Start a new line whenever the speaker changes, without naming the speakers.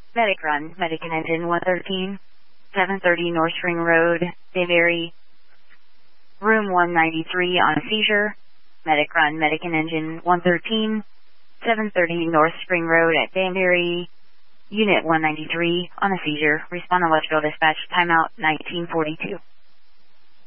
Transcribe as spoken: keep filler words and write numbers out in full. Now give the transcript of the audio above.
Medic run, Medic and engine one thirteen, seven thirty North Spring Road, Danbury. Room one ninety-three on a seizure. Medic run, Medic and engine one thirteen, seven thirty North Spring Road at Danbury. Unit one ninety-three on a seizure. Respond to electrical dispatch. Timeout nineteen forty-two.